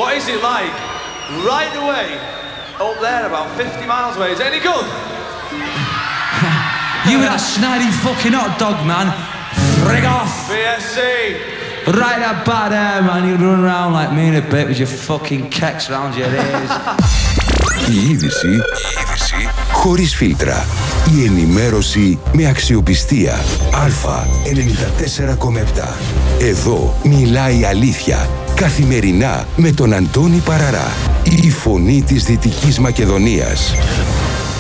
what is it like right away up there about 50 miles away? Is it any good? You were that snidey fucking hot dog, man. Frig off! BSC! Right about there, man. You run around like me in a bit with your fucking keks round your ears. Η είδηση χωρίς φίλτρα. Η ενημέρωση με αξιοπιστία. Α, 94,7. Εδώ μιλάει η αλήθεια. Καθημερινά με τον Αντώνη Παραρά. Η φωνή της Δυτικής Μακεδονίας.